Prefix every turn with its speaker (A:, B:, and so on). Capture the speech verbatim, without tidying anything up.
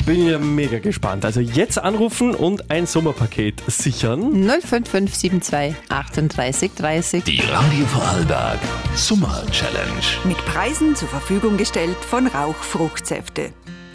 A: bin ja mega gespannt. Also jetzt anrufen und ein Sommerpaket sichern.
B: null fünf fünf sieben zwei achtunddreißig dreißig.
C: Die Radio Vorarlberg Sommer Challenge.
D: Mit Preisen zur Verfügung gestellt von Rauch Fruchtsäfte.